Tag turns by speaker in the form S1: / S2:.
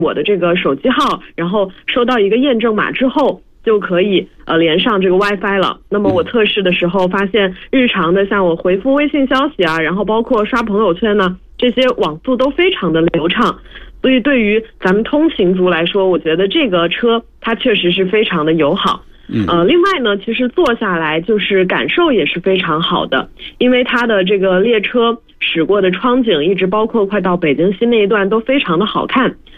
S1: 我的这个手机号，然后收到一个验证码之后，就可以连上这个 WiFi 了。那么我测试的时候发现，日常的像我回复微信消息啊，然后包括刷朋友圈呢，这些网速都非常的流畅。所以对于咱们通勤族来说，我觉得这个车它确实是非常的友好。另外呢，其实坐下来就是感受也是非常好的，因为它的这个列车驶过的窗景，一直包括快到北京西那一段都非常的好看。